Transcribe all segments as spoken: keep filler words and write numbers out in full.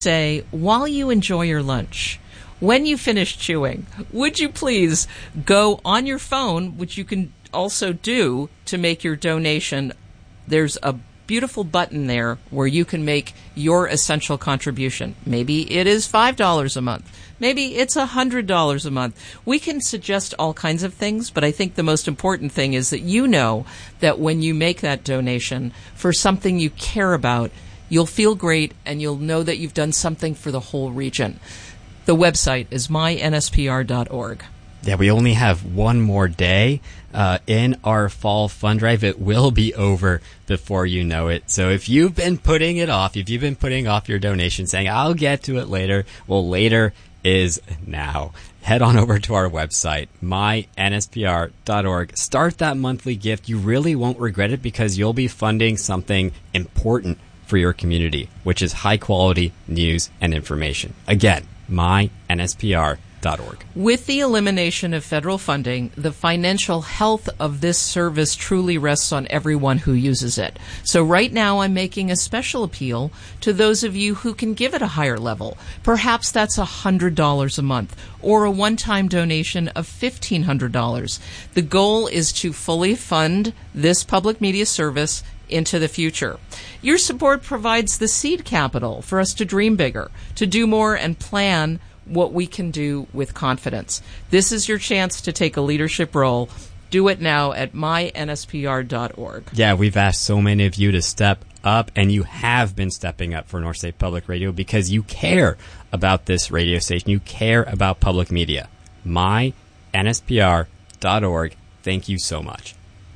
say, while you enjoy your lunch, when you finish chewing, would you please go on your phone, which you can also do to make your donation. There's a beautiful button there where you can make your essential contribution. Maybe it is five dollars a month. Maybe it's one hundred dollars a month. We can suggest all kinds of things, but I think the most important thing is that you know that when you make that donation for something you care about, you'll feel great and you'll know that you've done something for the whole region. The website is my N S P R dot org. Yeah, we only have one more day uh, in our fall fund drive. It will be over before you know it. So if you've been putting it off, if you've been putting off your donation saying, I'll get to it later, well, later is now. Head on over to our website, my N S P R dot org. Start that monthly gift. You really won't regret it because you'll be funding something important for your community, which is high quality news and information. Again, my N S P R dot org. With the elimination of federal funding, the financial health of this service truly rests on everyone who uses it. So right now I'm making a special appeal to those of you who can give at a higher level. Perhaps that's one hundred dollars a month or a one-time donation of fifteen hundred dollars. The goal is to fully fund this public media service into the future. Your support provides the seed capital for us to dream bigger, to do more and plan what we can do with confidence. This is your chance to take a leadership role. Do it now at my N S P R dot org. Yeah, we've asked so many of you to step up, and you have been stepping up for North State Public Radio because you care about this radio station. You care about public media. my N S P R dot org. Thank you so much.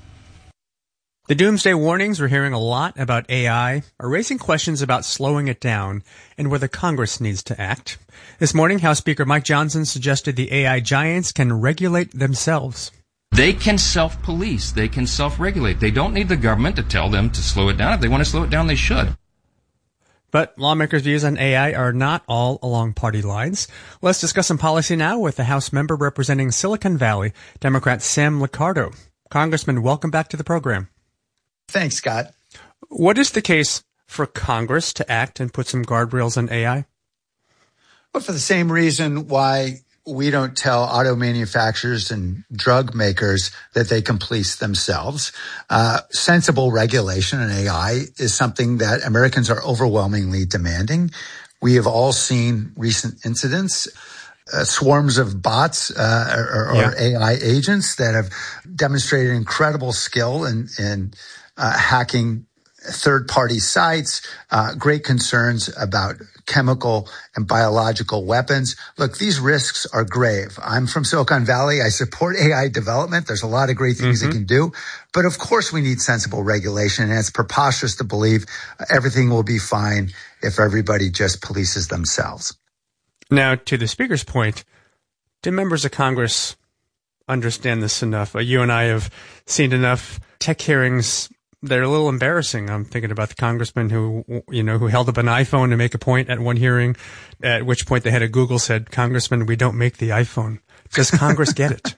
The doomsday warnings we're hearing a lot about A I are raising questions about slowing it down and whether Congress needs to act. This morning, House Speaker Mike Johnson suggested the A I giants can regulate themselves. They can self-police. They can self-regulate. They don't need the government to tell them to slow it down. If they want to slow it down, they should. But lawmakers' views on A I are not all along party lines. Let's discuss some policy now with the House member representing Silicon Valley, Democrat Sam Liccardo. Congressman, welcome back to the program. Thanks, Scott. What is the case for Congress to act and put some guardrails on A I? Well, for the same reason why we don't tell auto manufacturers and drug makers that they can police themselves. Uh, sensible regulation in A I is something that Americans are overwhelmingly demanding. We have all seen recent incidents, uh, swarms of bots uh, or, or yeah. A I agents that have demonstrated incredible skill in, in uh, hacking third-party sites, uh, great concerns about chemical and biological weapons. Look, these risks are grave. I'm from Silicon Valley. I support A I development. There's a lot of great things mm-hmm. it can do. But of course we need sensible regulation, and it's preposterous to believe everything will be fine if everybody just polices themselves. Now, to the Speaker's point, do members of Congress understand this enough? Uh, you and I have seen enough tech hearings. They're a little embarrassing. I'm thinking about the congressman who, you know, who held up an iPhone to make a point at one hearing, at which point the head of Google said, Congressman, we don't make the iPhone. Does Congress get it?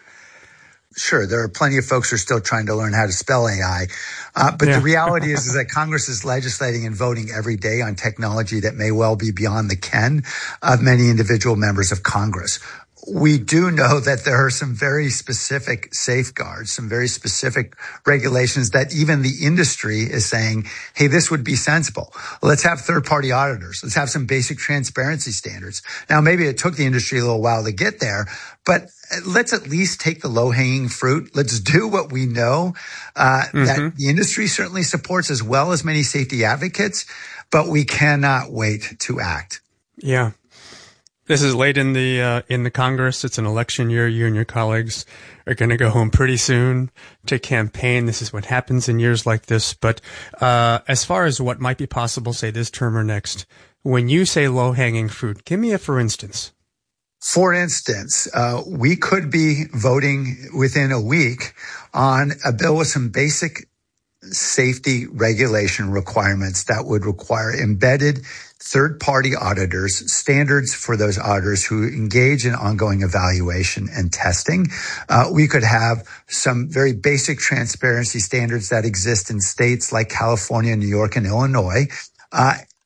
Sure. There are plenty of folks who are still trying to learn how to spell A I. Uh, but yeah. the reality is, is that Congress is legislating and voting every day on technology that may well be beyond the ken of many individual members of Congress. We do know that there are some very specific safeguards, some very specific regulations that even the industry is saying, hey, this would be sensible. Let's have third-party auditors. Let's have some basic transparency standards. Now, maybe it took the industry a little while to get there, but let's at least take the low-hanging fruit. Let's do what we know uh, mm-hmm. that the industry certainly supports, as well as many safety advocates, but we cannot wait to act. Yeah. This is late in the uh, in the Congress. It's an election year. You and your colleagues are going to go home pretty soon to campaign. This is what happens in years like this. But uh as far as what might be possible, say this term or next, when you say low-hanging fruit, give me a for instance. For instance, uh we could be voting within a week on a bill with some basic safety regulation requirements that would require embedded third-party auditors, standards for those auditors who engage in ongoing evaluation and testing. Uh, we could have some very basic transparency standards that exist in states like California, New York, and Illinois. Uh,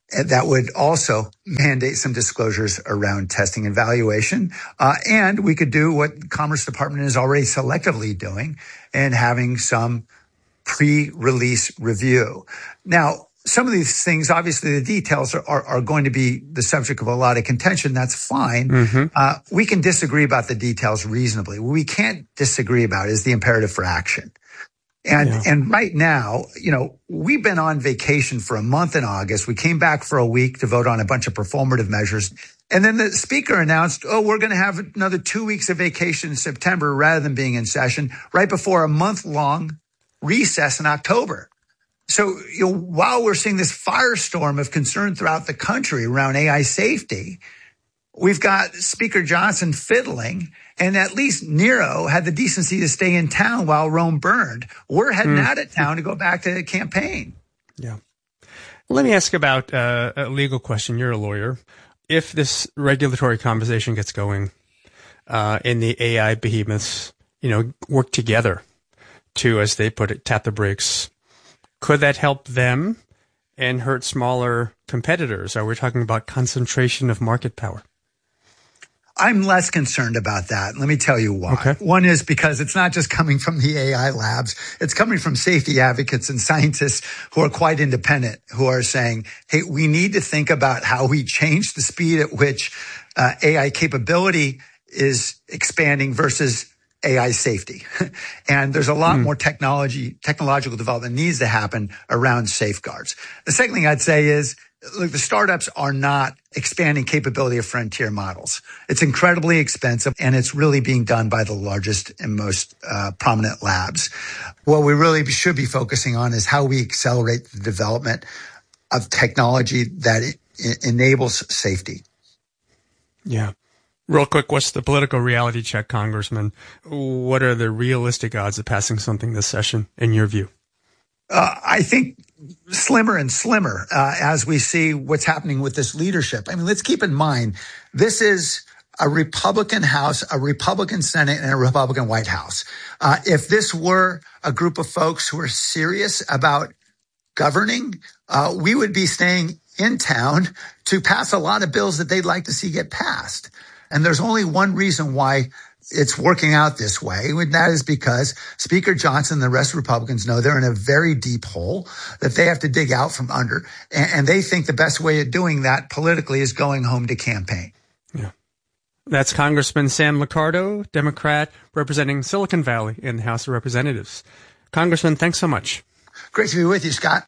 that would also mandate some disclosures around testing and valuation. Uh, and we could do what the Commerce Department is already selectively doing and having some pre-release review. Now, some of these things, obviously the details are, are, are going to be the subject of a lot of contention. That's fine. Mm-hmm. Uh, we can disagree about the details reasonably. What we can't disagree about is the imperative for action. And, yeah. and right now, you know, we've been on vacation for a month in August. We came back for a week to vote on a bunch of performative measures. And then the speaker announced, oh, we're going to have another two weeks of vacation in September rather than being in session right before a month long recess in October. So, you know, while we're seeing this firestorm of concern throughout the country around A I safety, we've got Speaker Johnson fiddling, and at least Nero had the decency to stay in town while Rome burned. We're heading mm. out of town to go back to the campaign. Yeah. Let me ask about uh, a legal question. You're a lawyer. If this regulatory conversation gets going uh, and the A I behemoths, you know, work together to, as they put it, tap the brakes, could that help them and hurt smaller competitors? Are we talking about concentration of market power? I'm less concerned about that. Let me tell you why. Okay. One is because it's not just coming from the A I labs. It's coming from safety advocates and scientists who are quite independent, who are saying, hey, we need to think about how we change the speed at which uh, A I capability is expanding versus A I safety. And there's a lot mm. more technology, technological development needs to happen around safeguards. The second thing I'd say is, look, the startups are not expanding capability of frontier models. It's incredibly expensive, and it's really being done by the largest and most uh, prominent labs. What we really should be focusing on is how we accelerate the development of technology that I- enables safety. Yeah. Real quick, what's the political reality check, Congressman? What are the realistic odds of passing something this session, in your view? Uh, I think slimmer and slimmer uh, as we see what's happening with this leadership. I mean, let's keep in mind, this is a Republican House, a Republican Senate, and a Republican White House. Uh, if this were a group of folks who are serious about governing, uh, we would be staying in town to pass a lot of bills that they'd like to see get passed. And there's only one reason why it's working out this way, and that is because Speaker Johnson and the rest of Republicans know they're in a very deep hole that they have to dig out from under, and, and they think the best way of doing that politically is going home to campaign. Yeah. That's Congressman Sam Liccardo, Democrat, representing Silicon Valley in the House of Representatives. Congressman, thanks so much. Great to be with you, Scott.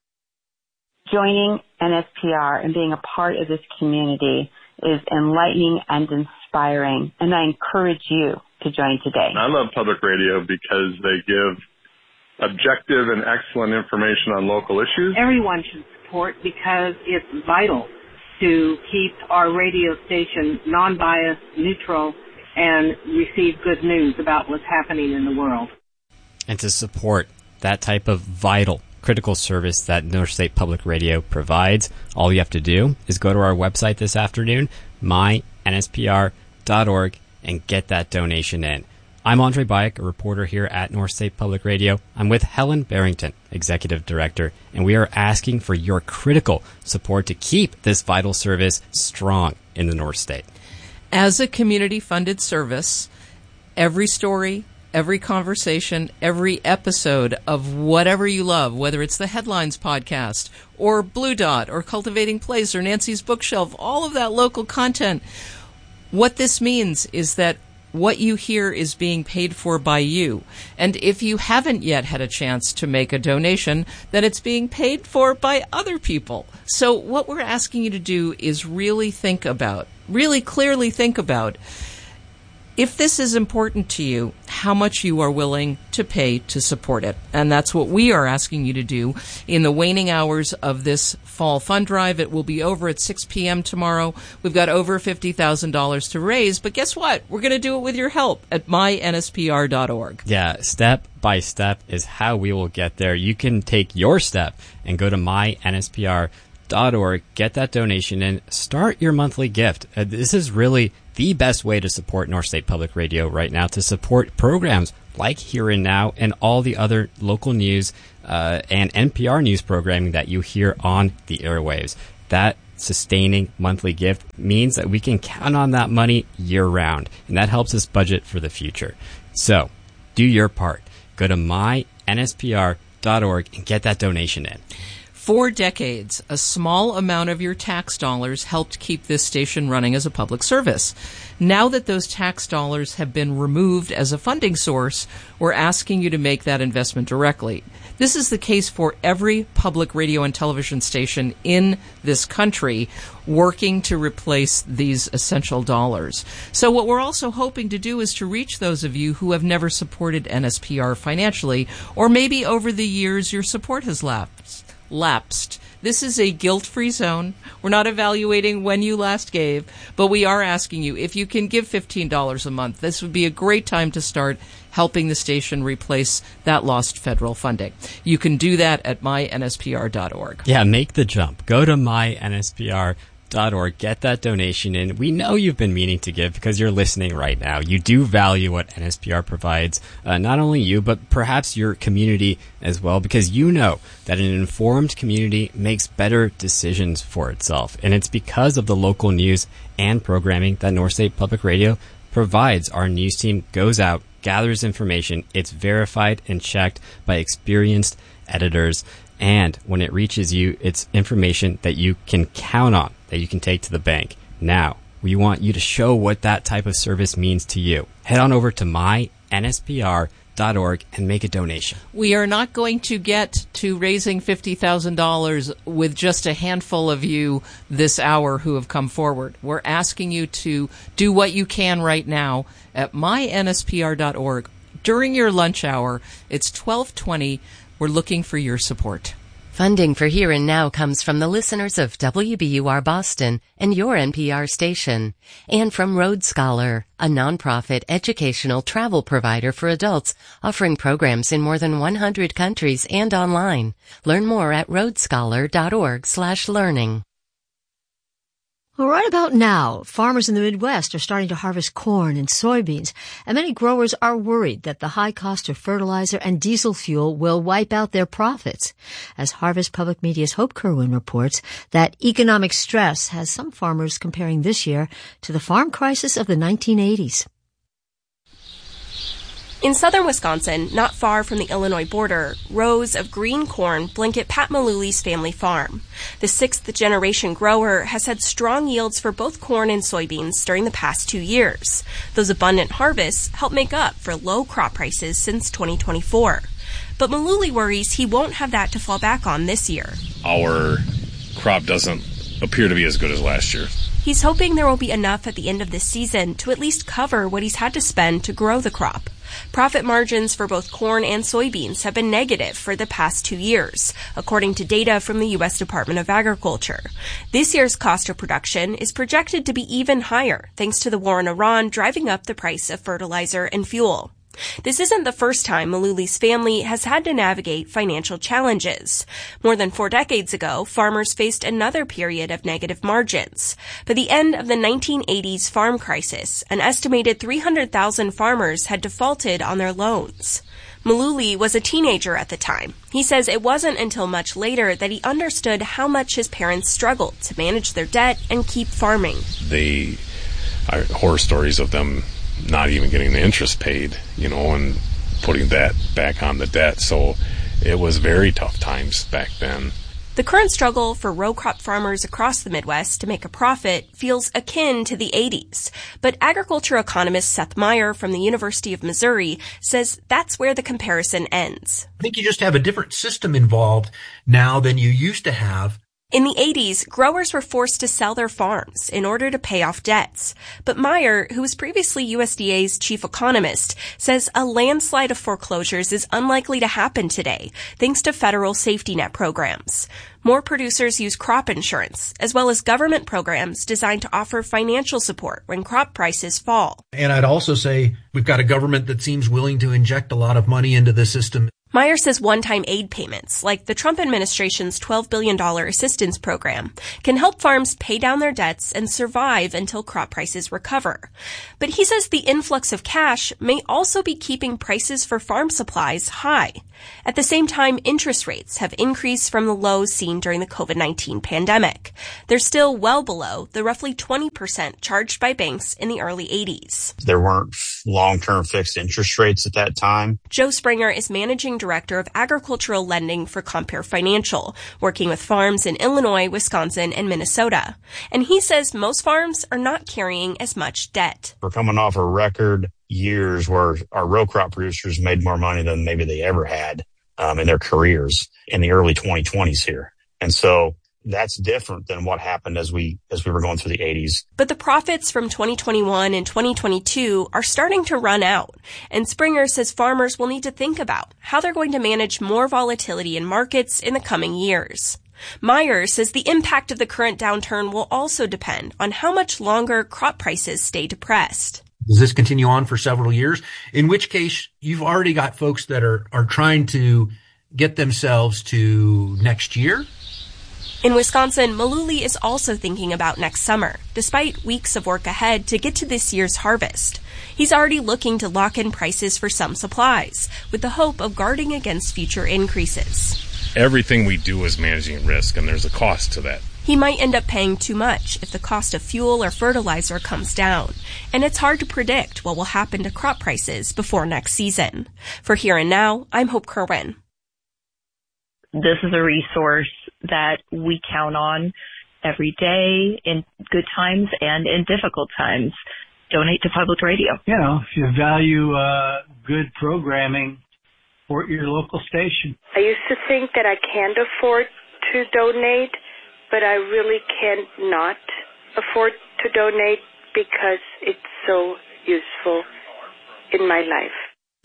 Joining N S P R and being a part of this community is enlightening and inspiring, and I encourage you to join today. I love public radio because they give objective and excellent information on local issues. Everyone should support because it's vital to keep our radio station non-biased, neutral, and receive good news about what's happening in the world. And to support that type of vital, critical service that North State Public Radio provides, all you have to do is go to our website this afternoon, my N S P R dot org, and get that donation in. I'm Andre Bayek, a reporter here at North State Public Radio. I'm with Helen Barrington, Executive Director, and we are asking for your critical support to keep this vital service strong in the North State. As a community-funded service, every story, every conversation, every episode of whatever you love, whether it's the Headlines podcast or Blue Dot or Cultivating Place or Nancy's Bookshelf, all of that local content, what this means is that what you hear is being paid for by you. And if you haven't yet had a chance to make a donation, then it's being paid for by other people. So what we're asking you to do is really think about, really clearly think about, if this is important to you, how much you are willing to pay to support it. And that's what we are asking you to do in the waning hours of this fall fund drive. It will be over at six p.m. tomorrow. We've got over fifty thousand dollars to raise, but guess what? We're going to do it with your help at my N S P R dot org. Yeah, step by step is how we will get there. You can take your step and go to my N S P R dot org, get that donation in, start your monthly gift. Uh, this is really the best way to support North State Public Radio right now, to support programs like Here and Now and all the other local news uh, and N P R news programming that you hear on the airwaves. That sustaining monthly gift means that we can count on that money year round, and that helps us budget for the future. So, do your part. Go to my N S P R dot org and get that donation in. For decades, a small amount of your tax dollars helped keep this station running as a public service. Now that those tax dollars have been removed as a funding source, we're asking you to make that investment directly. This is the case for every public radio and television station in this country working to replace these essential dollars. So what we're also hoping to do is to reach those of you who have never supported N S P R financially, or maybe over the years your support has lapsed. lapsed. This is a guilt-free zone. We're not evaluating when you last gave, but we are asking you, if you can give fifteen dollars a month, this would be a great time to start helping the station replace that lost federal funding. You can do that at my N S P R dot org. Yeah, make the jump. Go to my N S P R dot org. Get that donation in. We know you've been meaning to give because you're listening right now. You do value what N S P R provides, uh, not only you, but perhaps your community as well, because you know that an informed community makes better decisions for itself. And it's because of the local news and programming that North State Public Radio provides. Our news team goes out, gathers information. It's verified and checked by experienced editors. And when it reaches you, it's information that you can count on, that you can take to the bank. Now, we want you to show what that type of service means to you. Head on over to my N S P R dot org and make a donation. We are not going to get to raising fifty thousand dollars with just a handful of you this hour who have come forward. We're asking you to do what you can right now at my N S P R dot org. During your lunch hour, it's twelve twenty. We're looking for your support. Funding for Here and Now comes from the listeners of W B U R Boston and your N P R station, and from Road Scholar, a nonprofit educational travel provider for adults offering programs in more than one hundred countries and online. Learn more at road scholar dot org slash learning. Well, right about now, farmers in the Midwest are starting to harvest corn and soybeans, and many growers are worried that the high cost of fertilizer and diesel fuel will wipe out their profits. As Harvest Public Media's Hope Kerwin reports, that economic stress has some farmers comparing this year to the farm crisis of the nineteen eighties. In southern Wisconsin, not far from the Illinois border, rows of green corn blanket Pat Maluli's family farm. The sixth-generation grower has had strong yields for both corn and soybeans during the past two years. Those abundant harvests help make up for low crop prices since twenty twenty-four. But Maluli worries he won't have that to fall back on this year. Our crop doesn't appear to be as good as last year. He's hoping there will be enough at the end of this season to at least cover what he's had to spend to grow the crop. Profit margins for both corn and soybeans have been negative for the past two years, according to data from the U S Department of Agriculture. This year's cost of production is projected to be even higher, thanks to the war in Iran driving up the price of fertilizer and fuel. This isn't the first time Maluli's family has had to navigate financial challenges. More than four decades ago, farmers faced another period of negative margins. By the end of the nineteen eighties farm crisis, an estimated three hundred thousand farmers had defaulted on their loans. Maluli was a teenager at the time. He says it wasn't until much later that he understood how much his parents struggled to manage their debt and keep farming. They are horror stories of them not even getting the interest paid, you know, and putting that back on the debt. So it was very tough times back then. The current struggle for row crop farmers across the Midwest to make a profit feels akin to the eighties. But agriculture economist Seth Meyer from the University of Missouri says that's where the comparison ends. I think you just have a different system involved now than you used to have. In the eighties, growers were forced to sell their farms in order to pay off debts. But Meyer, who was previously U S D A's chief economist, says a landslide of foreclosures is unlikely to happen today, thanks to federal safety net programs. More producers use crop insurance, as well as government programs designed to offer financial support when crop prices fall. And I'd also say we've got a government that seems willing to inject a lot of money into the system. Meyer says one-time aid payments, like the Trump administration's twelve billion dollars assistance program, can help farms pay down their debts and survive until crop prices recover. But he says the influx of cash may also be keeping prices for farm supplies high. At the same time, interest rates have increased from the lows seen during the covid nineteen pandemic. They're still well below the roughly twenty percent charged by banks in the early eighties. There weren't long-term fixed interest rates at that time. Joe Springer is managing director of agricultural lending for Compare Financial, working with farms in Illinois, Wisconsin, and Minnesota. And he says most farms are not carrying as much debt. We're coming off a record years where our row crop producers made more money than maybe they ever had um, in their careers in the early twenty twenties here. And so that's different than what happened as we as we were going through the eighties. But the profits from twenty twenty-one and twenty twenty-two are starting to run out. And Springer says farmers will need to think about how they're going to manage more volatility in markets in the coming years. Meyer says the impact of the current downturn will also depend on how much longer crop prices stay depressed. Does this continue on for several years? In which case, you've already got folks that are, are trying to get themselves to next year. In Wisconsin, Maluli is also thinking about next summer, despite weeks of work ahead to get to this year's harvest. He's already looking to lock in prices for some supplies, with the hope of guarding against future increases. Everything we do is managing risk, and there's a cost to that. He might end up paying too much if the cost of fuel or fertilizer comes down, and it's hard to predict what will happen to crop prices before next season. For Here and Now, I'm Hope Kerwin. This is a resource that we count on every day in good times and in difficult times. Donate to public radio. You know, if you value uh, good programming, support your local station. I used to think that I can't afford to donate, but I really cannot afford to donate because it's so useful in my life.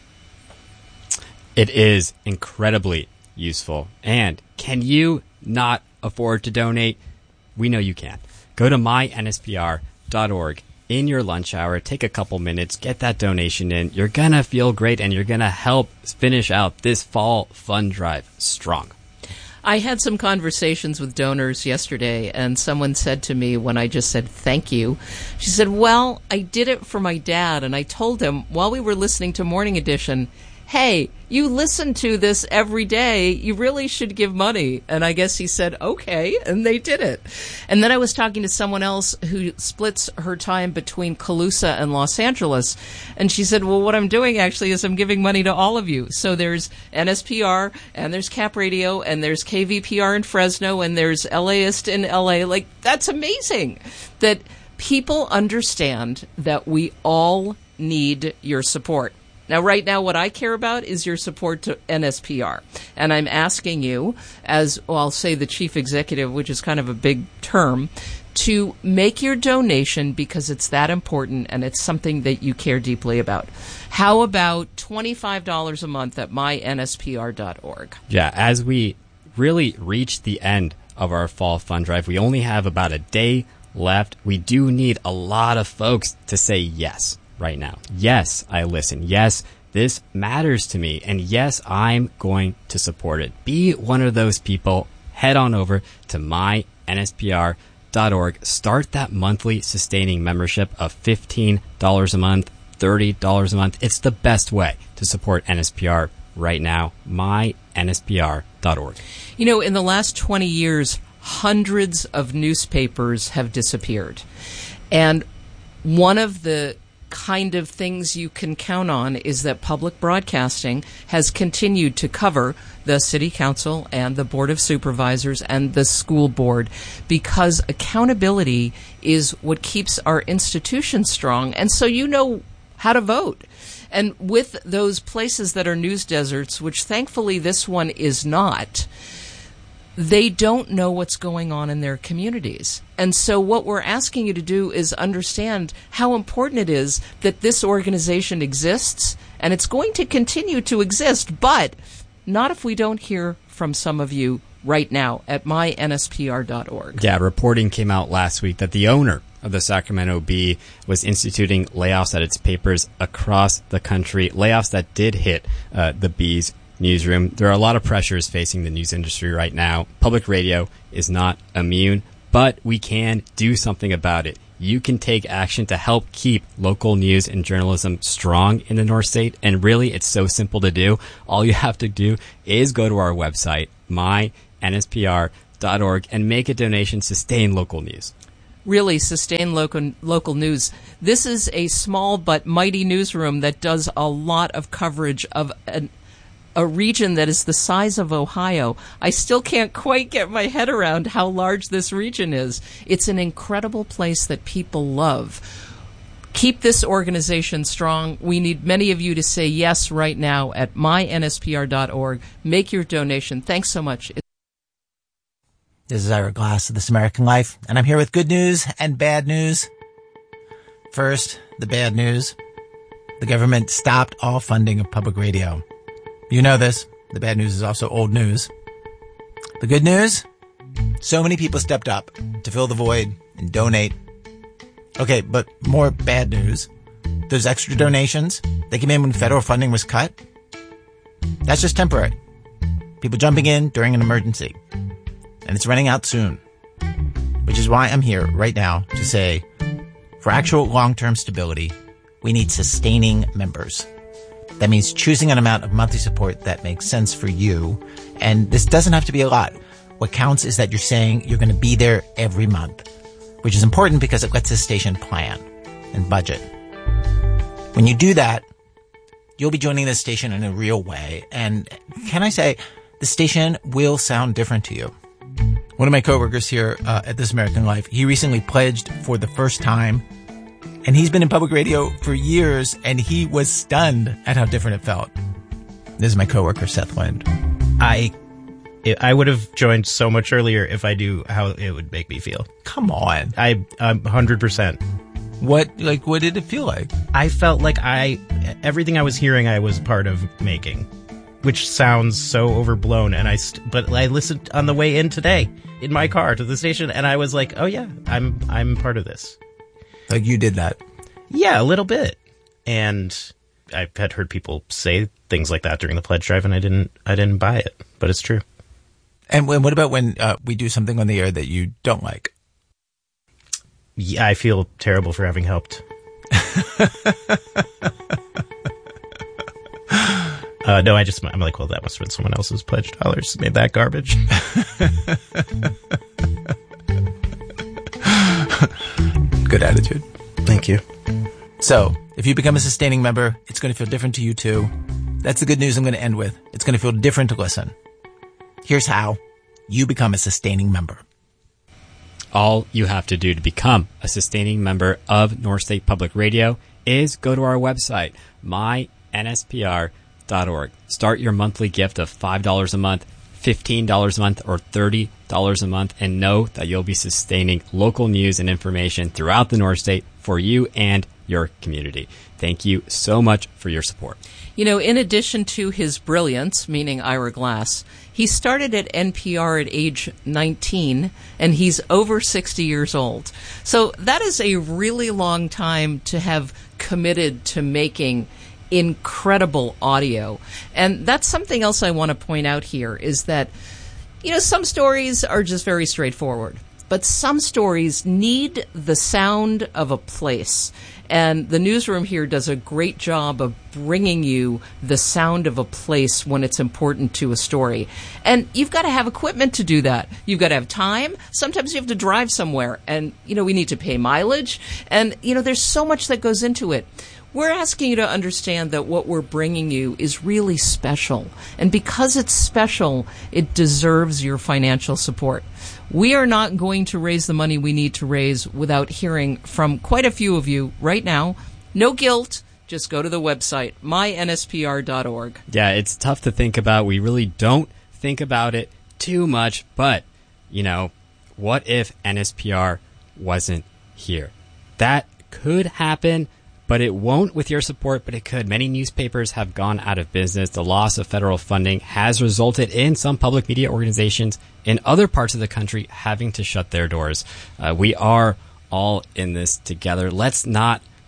It is incredibly useful. And can you not afford to donate? We know you can. Go to my N S P R dot org in your lunch hour, take a couple minutes, get that donation in. You're going to feel great, and you're going to help finish out this fall fund drive strong. I had some conversations with donors yesterday, and someone said to me when I just said thank you, she said, well, I did it for my dad, and I told him while we were listening to Morning Edition, hey, you listen to this every day, you really should give money. And I guess he said, okay, and they did it. And then I was talking to someone else who splits her time between Colusa and Los Angeles, and she said, well, what I'm doing actually is I'm giving money to all of you. So there's N S P R, and there's Cap Radio, and there's K V P R in Fresno, and there's LAist in L A. Like, that's amazing that people understand that we all need your support. Now, right now, what I care about is your support to N S P R. And I'm asking you, as well, I'll say the chief executive, which is kind of a big term, to make your donation because it's that important and it's something that you care deeply about. How about twenty-five dollars a month at my N S P R dot org? Yeah, as we really reach the end of our fall fund drive, we only have about a day left. We do need a lot of folks to say yes right now. Yes, I listen. Yes, this matters to me. And yes, I'm going to support it. Be one of those people. Head on over to my N S P R dot org. Start that monthly sustaining membership of fifteen dollars a month, thirty dollars a month. It's the best way to support N S P R right now. my N S P R dot org. You know, in the last twenty years, hundreds of newspapers have disappeared. And one of the kind of things you can count on is that public broadcasting has continued to cover the city council and the board of supervisors and the school board because accountability is what keeps our institutions strong. And so you know how to vote. And with those places that are news deserts, which thankfully this one is not, they don't know what's going on in their communities. And so what we're asking you to do is understand how important it is that this organization exists, and it's going to continue to exist, but not if we don't hear from some of you right now at my N S P R dot org. Yeah, reporting came out last week that the owner of the Sacramento Bee was instituting layoffs at its papers across the country, layoffs that did hit uh, the Bee's newsroom. There are a lot of pressures facing the news industry right now. Public radio is not immune, but we can do something about it. You can take action to help keep local news and journalism strong in the North State. And really, it's so simple to do. All you have to do is go to our website, my N S P R dot org, and make a donation to sustain local news. Really sustain local local news. This is a small but mighty newsroom that does a lot of coverage of an a region that is the size of Ohio. I still can't quite get my head around how large this region is. It's an incredible place that people love. Keep this organization strong. We need many of you to say yes right now at my N S P R dot org. Make your donation. Thanks so much. This is Ira Glass of This American Life, and I'm here with good news and bad news. First, the bad news. The government stopped all funding of public radio. You know this. The bad news is also old news. The good news? So many people stepped up to fill the void and donate. Okay, but more bad news. Those extra donations, they came in when federal funding was cut. That's just temporary. People jumping in during an emergency. And it's running out soon. Which is why I'm here right now to say, for actual long-term stability, we need sustaining members. That means choosing an amount of monthly support that makes sense for you. And this doesn't have to be a lot. What counts is that you're saying you're going to be there every month, which is important because it lets the station plan and budget. When you do that, you'll be joining the station in a real way. And can I say, the station will sound different to you. One of my coworkers here uh, at This American Life, he recently pledged for the first time. And he's been in public radio for years, and he was stunned at how different it felt. This is my coworker, Seth Lind. I I would have joined so much earlier if I knew how it would make me feel. Come on. I, I'm one hundred percent. What, like, what did it feel like? I felt like I, everything I was hearing I was part of making, which sounds so overblown. And I, st- but I listened on the way in today in my car to the station, and I was like, oh yeah, I'm, I'm part of this. Like you did that? Yeah, a little bit. And I had heard people say things like that during the pledge drive, and I didn't I didn't buy it, but it's true. And what about when uh, we do something on the air that you don't like? Yeah, I feel terrible for having helped. uh, no, I just, I'm like, well, that must have been someone else's pledge dollars. Made that garbage. Good attitude. Thank you. So, if you become a sustaining member, it's going to feel different to you too. That's the good news I'm going to end with. It's going to feel different to listen. Here's how you become a sustaining member. All you have to do to become a sustaining member of North State Public Radio is go to our website, my N S P R dot org. Start your monthly gift of five dollars a month, fifteen dollars a month, or thirty dollars a month, and know that you'll be sustaining local news and information throughout the North State for you and your community. Thank you so much for your support. You know, in addition to his brilliance, meaning Ira Glass, he started at N P R at age nineteen, and he's over sixty years old. So that is a really long time to have committed to making incredible audio. And that's something else I want to point out here is that, you know, some stories are just very straightforward, but some stories need the sound of a place. And the newsroom here does a great job of bringing you the sound of a place when it's important to a story. And you've got to have equipment to do that. You've got to have time. Sometimes you have to drive somewhere. And, you know, we need to pay mileage. And, you know, there's so much that goes into it. We're asking you to understand that what we're bringing you is really special. And because it's special, it deserves your financial support. We are not going to raise the money we need to raise without hearing from quite a few of you right now. No guilt. Just go to the website, my N S P R dot org. Yeah, it's tough to think about. We really don't think about it too much. But, you know, what if N S P R wasn't here? That could happen. But it won't with your support, but it could. Many newspapers have gone out of business. The loss of federal funding has resulted in some public media organizations in other parts of the country having to shut their doors. Uh, we are all in this together. Let's not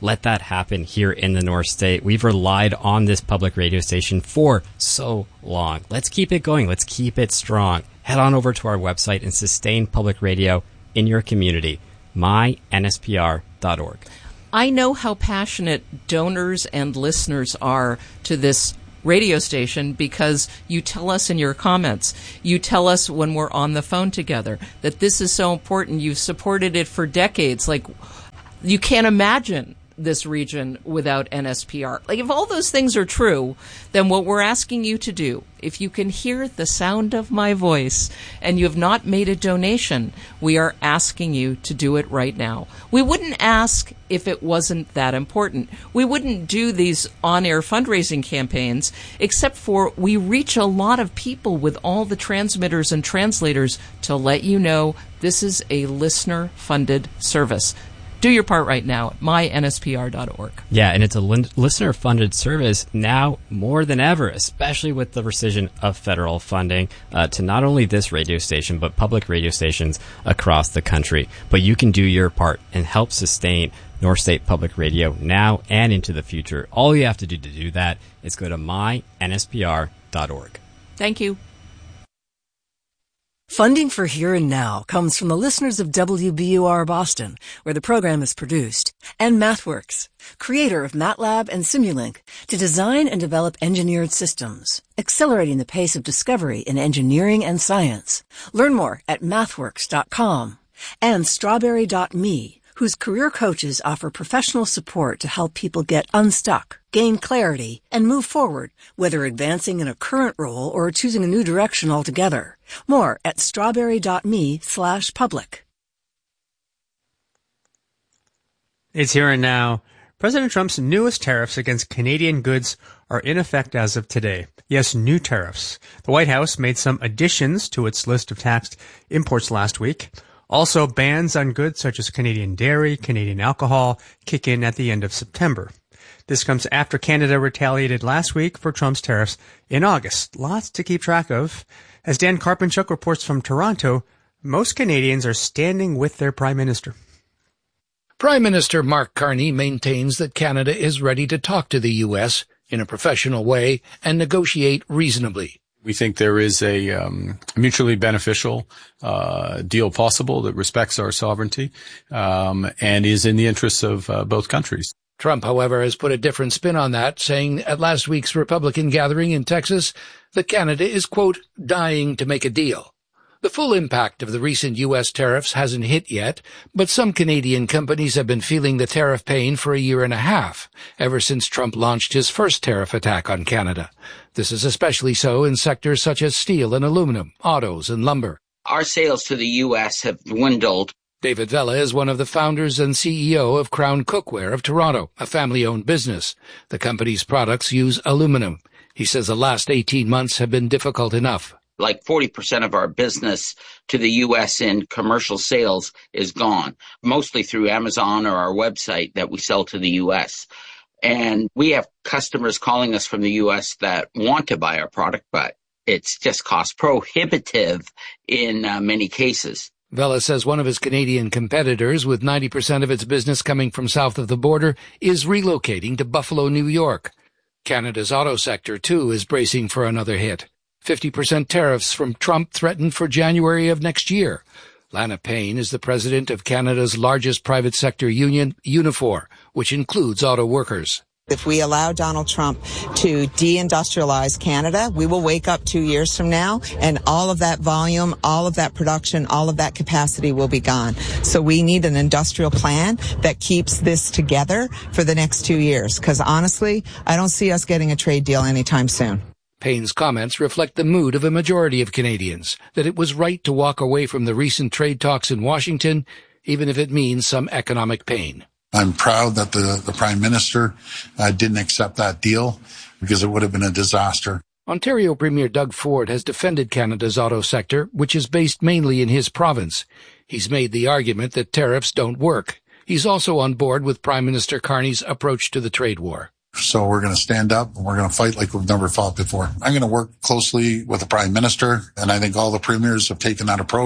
let that happen here in the North State. We've relied on this public radio station for so long. Let's keep it going. Let's keep it strong. Head on over to our website and sustain public radio in your community, my N S P R dot org. I know how passionate donors and listeners are to this radio station because you tell us in your comments, you tell us when we're on the phone together that this is so important. You've supported it for decades. Like, you can't imagine this region without N S P R. Like, if all those things are true, then what we're asking you to do, if you can hear the sound of my voice and you have not made a donation, we are asking you to do it right now. We wouldn't ask if it wasn't that important. We wouldn't do these on-air fundraising campaigns except for we reach a lot of people with all the transmitters and translators to let you know this is a listener-funded service. Do your part right now at my N S P R dot org. Yeah, and it's a li- listener-funded service now more than ever, especially with the rescission of federal funding uh, to not only this radio station, but public radio stations across the country. But you can do your part and help sustain North State Public Radio now and into the future. All you have to do to do that is go to my N S P R dot org. Thank you. Funding for Here and Now comes from the listeners of W B U R Boston, where the program is produced, and MathWorks, creator of MATLAB and Simulink, to design and develop engineered systems, accelerating the pace of discovery in engineering and science. Learn more at mathworks dot com, and strawberry dot me, whose career coaches offer professional support to help people get unstuck, gain clarity, and move forward, whether advancing in a current role or choosing a new direction altogether. More at strawberry dot me slash public. It's Here and Now. President Trump's newest tariffs against Canadian goods are in effect as of today. Yes, new tariffs. The White House made some additions to its list of taxed imports last week. Also, bans on goods such as Canadian dairy, Canadian alcohol kick in at the end of September. This comes after Canada retaliated last week for Trump's tariffs in August. Lots to keep track of. As Dan Karpenchuk reports from Toronto, most Canadians are standing with their Prime Minister. Prime Minister Mark Carney maintains that Canada is ready to talk to the U S in a professional way and negotiate reasonably. We think there is a um, mutually beneficial uh, deal possible that respects our sovereignty um, and is in the interests of uh, both countries. Trump, however, has put a different spin on that, saying at last week's Republican gathering in Texas that Canada is, quote, dying to make a deal. The full impact of the recent U S tariffs hasn't hit yet, but some Canadian companies have been feeling the tariff pain for a year and a half, ever since Trump launched his first tariff attack on Canada. This is especially so in sectors such as steel and aluminum, autos, and lumber. Our sales to the U S have dwindled. David Vela is one of the founders and C E O of Crown Cookware of Toronto, a family-owned business. The company's products use aluminum. He says the last eighteen months have been difficult enough. Like forty percent of our business to the U S in commercial sales is gone, mostly through Amazon or our website that we sell to the U S. And we have customers calling us from the U S that want to buy our product, but it's just cost prohibitive in uh, many cases. Vela says one of his Canadian competitors, with ninety percent of its business coming from south of the border, is relocating to Buffalo, New York. Canada's auto sector, too, is bracing for another hit. fifty percent tariffs from Trump threatened for January of next year. Lana Payne is the president of Canada's largest private sector union, Unifor, which includes auto workers. If we allow Donald Trump to deindustrialize Canada, we will wake up two years from now and all of that volume, all of that production, all of that capacity will be gone. So we need an industrial plan that keeps this together for the next two years. Because honestly, I don't see us getting a trade deal anytime soon. Payne's comments reflect the mood of a majority of Canadians, that it was right to walk away from the recent trade talks in Washington, even if it means some economic pain. I'm proud that the, the Prime Minister uh, didn't accept that deal because it would have been a disaster. Ontario Premier Doug Ford has defended Canada's auto sector, which is based mainly in his province. He's made the argument that tariffs don't work. He's also on board with Prime Minister Carney's approach to the trade war. So we're going to stand up and we're going to fight like we've never fought before. I'm going to work closely with the Prime Minister, and I think all the premiers have taken that approach.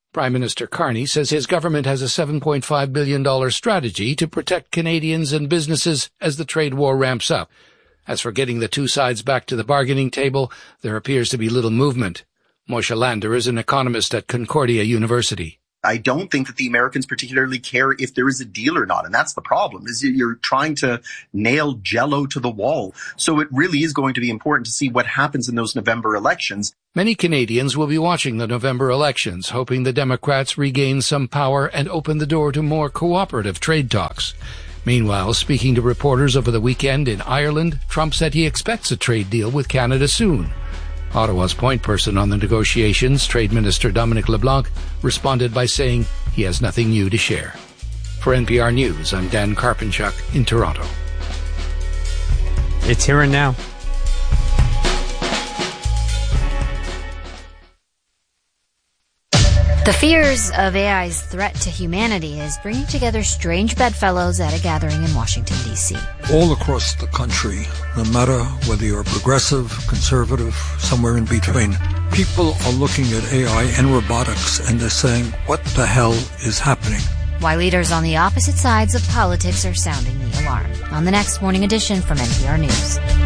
Prime Minister Carney says his government has a seven point five billion dollars strategy to protect Canadians and businesses as the trade war ramps up. As for getting the two sides back to the bargaining table, there appears to be little movement. Moshe Lander is an economist at Concordia University. I don't think that the Americans particularly care if there is a deal or not. And that's the problem, is you're trying to nail Jell-O to the wall. So it really is going to be important to see what happens in those November elections. Many Canadians will be watching the November elections, hoping the Democrats regain some power and open the door to more cooperative trade talks. Meanwhile, speaking to reporters over the weekend in Ireland, Trump said he expects a trade deal with Canada soon. Ottawa's point person on the negotiations, Trade Minister Dominic LeBlanc, responded by saying he has nothing new to share. For N P R News, I'm Dan Karpenchuk in Toronto. It's here and now. The fears of A I's threat to humanity is bringing together strange bedfellows at a gathering in Washington, D C All across the country, no matter whether you're progressive, conservative, somewhere in between, people are looking at A I and robotics and they're saying, what the hell is happening? Why leaders on the opposite sides of politics are sounding the alarm. On the next Morning Edition from N P R News.